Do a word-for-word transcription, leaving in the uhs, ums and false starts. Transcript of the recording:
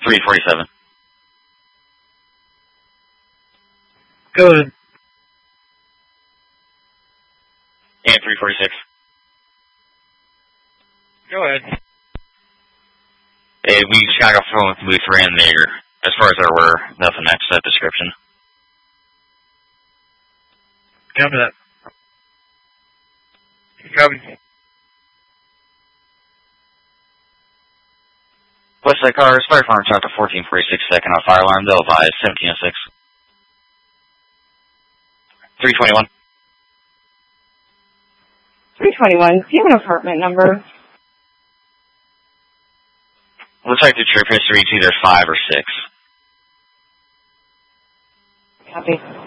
three forty-seven. Go ahead. And three forty-six. Go ahead. Hey, we just got off the phone with Luther and Mager. As far as our order, nothing matches that description. Copy that. Copy. Westside Cars, Fire Farm, chapter fourteen forty-six, second on fire alarm, they'll advise seventeen oh six. three twenty-one. three twenty-one, do you have an apartment number? Looks like the trip history is either five or six. Copy.